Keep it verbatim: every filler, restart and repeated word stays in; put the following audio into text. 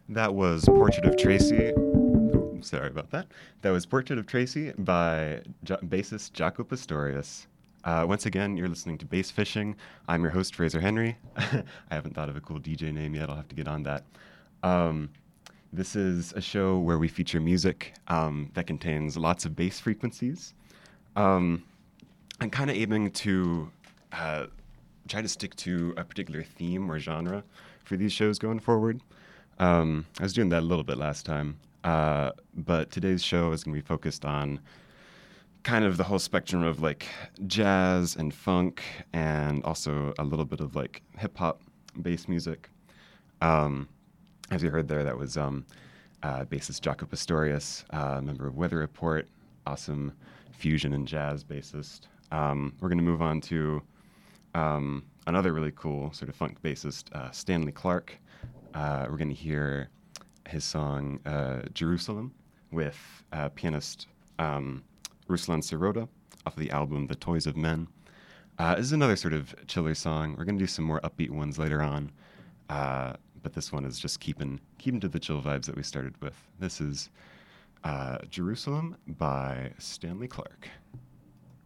That was Portrait of Tracy. Ooh, sorry about that. That was Portrait of Tracy by J- bassist Jaco Pastorius. Uh, once again, you're listening to Bass Fishing. I'm your host, Fraser Henry. I haven't thought of a cool D J name yet. I'll have to get on that. Um, this is a show where we feature music um, that contains lots of bass frequencies. Um, I'm kind of aiming to uh, try to stick to a particular theme or genre for these shows going forward. Um, I was doing that a little bit last time, uh, but today's show is going to be focused on kind of the whole spectrum of like jazz and funk, and also a little bit of like hip hop bass music. Um, as you heard there, that was um, uh, bassist Jaco Pastorius, uh, member of Weather Report, awesome fusion and jazz bassist. Um, we're going to move on to um, another really cool sort of funk bassist, uh, Stanley Clarke. Uh, we're going to hear his song uh, Jerusalem with uh, pianist um, Ruslan Sirota off of the album The Toys of Men. Uh, this is another sort of chiller song. We're going to do some more upbeat ones later on, uh, but this one is just keeping keeping to the chill vibes that we started with. This is uh, Jerusalem by Stanley Clarke.